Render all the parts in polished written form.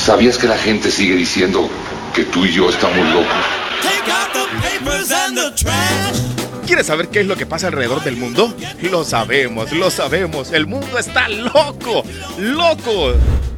¿Sabías que la gente sigue diciendo que tú y yo estamos locos? ¿Quieres saber qué es lo que pasa alrededor del mundo? Lo sabemos, lo sabemos. El mundo está loco, loco.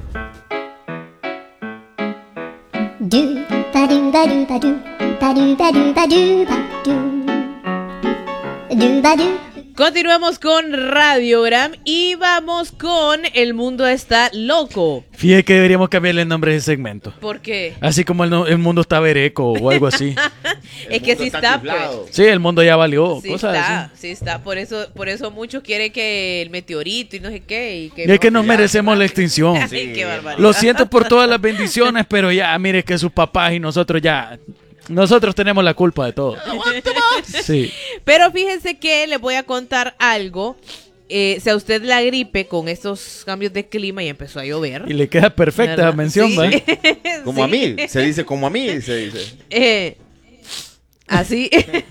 Continuamos con Radiogram y vamos con El Mundo Está Loco. Fíjate que deberíamos cambiarle el nombre de ese segmento. ¿Por qué? Así como el mundo está vereco o algo así. Es que sí está, pues. Sí, el mundo ya valió. Sí cosas está, así. sí está. Por eso muchos quieren que el meteorito y no sé qué. Y es que nos merecemos la extinción. Ay, qué barbaridad. Lo siento por todas las bendiciones, pero ya, mire que sus papás y nosotros ya... Nosotros tenemos la culpa de todo. Sí. Pero fíjense que les voy a contar algo. Si a usted la gripe con estos cambios de clima y empezó a llover. Y le queda perfecta la mención, sí. ¿va? Como Sí. a mí, se dice como a mí, se dice. Así.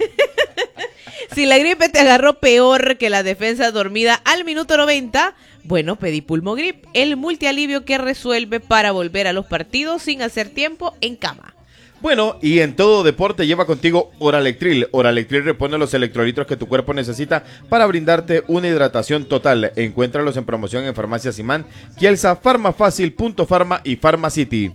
Si la gripe te agarró peor que la defensa dormida al minuto 90, bueno, pedí Pulmogrip, el multialivio que resuelve para volver a los partidos sin hacer tiempo en cama. Bueno, y en todo deporte lleva contigo Oralectril. Oralectril repone los electrolitos que tu cuerpo necesita para brindarte una hidratación total. Encuéntralos en promoción en Farmacia Simán, Kielsa, Farmafácil, Punto Farma y Farmacity.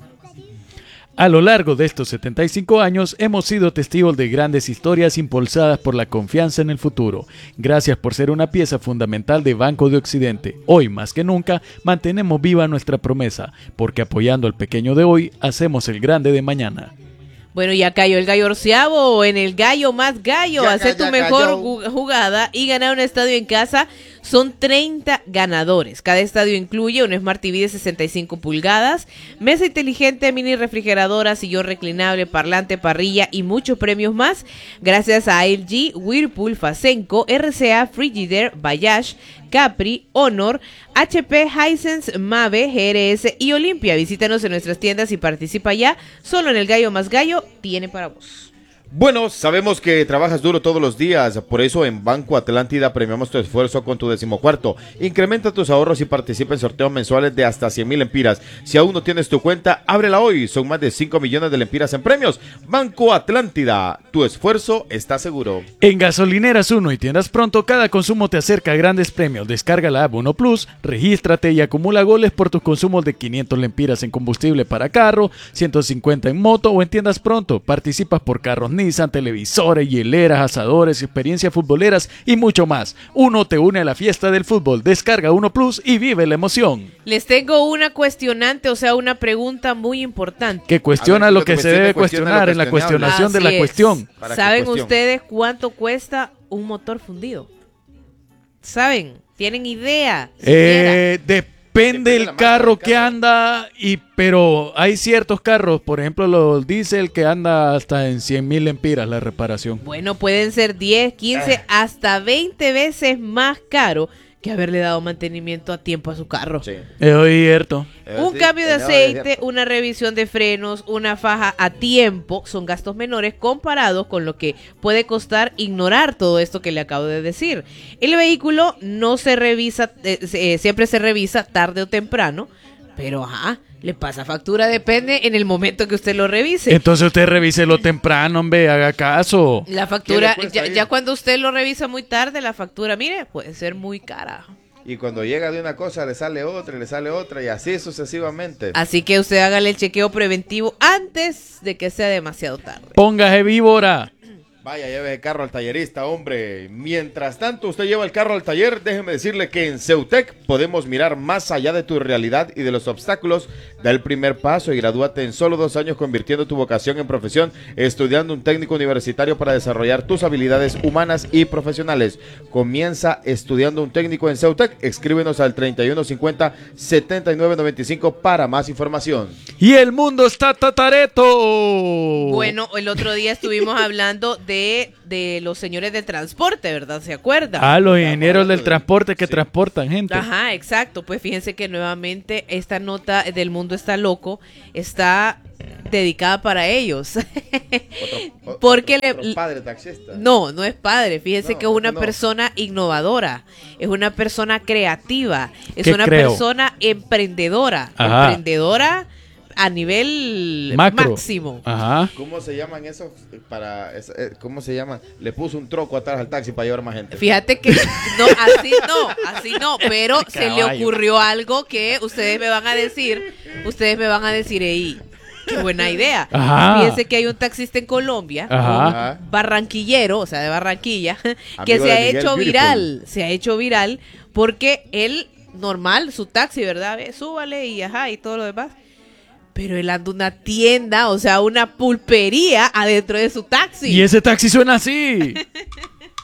A lo largo de estos 75 años hemos sido testigos de grandes historias impulsadas por la confianza en el futuro. Gracias por ser una pieza fundamental de Banco de Occidente. Hoy más que nunca mantenemos viva nuestra promesa, porque apoyando al pequeño de hoy hacemos el grande de mañana. Bueno, ya cayó el gallo orceavo en el gallo más gallo. Ya Hacer tu mejor jugada y ganar un estadio en casa. Son 30 ganadores. Cada estadio incluye un Smart TV de 65 pulgadas, mesa inteligente, mini refrigeradora, sillón reclinable, parlante, parrilla y muchos premios más. Gracias a LG, Whirlpool, Fasenco, RCA, Frigidaire, Bayash, Capri, Honor, HP, Hisense, Mave, GRS y Olimpia. Visítanos en nuestras tiendas y participa ya. Solo en el Gallo Más Gallo tiene para vos. Bueno, sabemos que trabajas duro todos los días, por eso en Banco Atlántida premiamos tu esfuerzo con tu 14º. Incrementa tus ahorros y participa en sorteos mensuales de hasta 100,000 lempiras. Si aún no tienes tu cuenta, ábrela hoy. Son más de 5 millones de lempiras en premios. Banco Atlántida, tu esfuerzo está seguro. En Gasolineras 1 y Tiendas Pronto, cada consumo te acerca a grandes premios. Descarga la app 1 Plus, regístrate y acumula goles por tus consumos de 500 lempiras en combustible para carro, 150 en moto o en Tiendas Pronto. Participas por carros Nissan, televisores, hieleras, asadores, experiencias futboleras y mucho más. Uno te une a la fiesta del fútbol. Descarga 1 Plus y vive la emoción. Les tengo una cuestionante, o sea, una pregunta muy importante. Que cuestiona A ver, lo que se debe cuestiona cuestionar lo en la cuestionable. cuestionación de la Así es. cuestión. ¿Para qué ¿Saben cuestión? ustedes cuánto cuesta un motor fundido? ¿Saben? ¿Tienen idea? Siquiera. Depende de del la marca carro del que carro. anda, pero hay ciertos carros, por ejemplo los diésel, que anda hasta en 100,000 lempiras la reparación. Bueno, pueden ser 10, 15, hasta 20 veces más caro que haberle dado mantenimiento a tiempo a su carro. Sí. Es cierto. Un Sí, cambio de no, aceite, es una revisión de frenos, una faja a tiempo, son gastos menores comparados con lo que puede costar ignorar todo esto que le acabo de decir. El vehículo no se revisa, siempre se revisa tarde o temprano, pero le pasa factura, depende en el momento que usted lo revise. Entonces usted revíselo temprano, hombre, haga caso. La factura, ¿Qué le cuesta ya ir? cuando usted lo revisa muy tarde, la factura, mire, puede ser muy cara. Y cuando llega de una cosa le sale otra y así sucesivamente. Así que usted hágale el chequeo preventivo antes de que sea demasiado tarde. Póngase víbora. Vaya, lleve el carro al tallerista, hombre. Mientras tanto, usted lleva el carro al taller, déjeme decirle que en Ceutec podemos mirar más allá de tu realidad y de los obstáculos. Da el primer paso y gradúate en solo 2 años convirtiendo tu vocación en profesión, estudiando un técnico universitario para desarrollar tus habilidades humanas y profesionales. Comienza estudiando un técnico en Ceutec. Escríbenos al 3150-7995 para más información. Y el mundo está tatareto. Bueno, el otro día estuvimos hablando de los señores del transporte, ¿verdad? ¿Se acuerdan? Los ingenieros del transporte que Sí. transportan gente. Ajá, exacto. Pues fíjense que nuevamente esta nota del Mundo Está Loco está dedicada para ellos. Porque otro padre taxista. No es padre. Fíjense No, que es una no. persona innovadora, es una persona creativa, es ¿Qué una creo? persona emprendedora. Ajá. Emprendedora a nivel Macro. máximo. Ajá. ¿Cómo se llaman esos? ¿Cómo se llaman? Le puso un troco atrás al taxi para llevar más gente. Fíjate que así no, pero se le ocurrió algo que ustedes me van a decir, ey, qué buena idea. Ajá. Fíjense que hay un taxista en Colombia, Ajá. un barranquillero, o sea, de Barranquilla, que Amigo se ha de Miguel hecho Beautiful. viral porque él, normal, su taxi, ¿verdad? Ve, súbale y ajá, y todo lo demás. Pero él anda una tienda, o sea, una pulpería adentro de su taxi. Y ese taxi suena así.